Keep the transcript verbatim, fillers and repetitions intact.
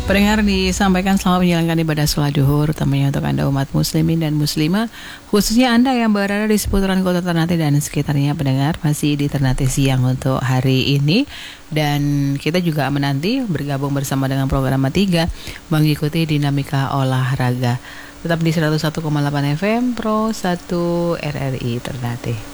Pendengar, disampaikan selamat menjalankan ibadah sholat duhur, utamanya untuk Anda umat muslimin dan muslimah, khususnya Anda yang berada di seputaran kota Ternate dan sekitarnya. Pendengar, masih di Ternate siang untuk hari ini, dan kita juga menanti bergabung bersama dengan program tiga mengikuti dinamika olahraga. Tetap di seratus satu koma delapan F M Pro satu R R I Ternate.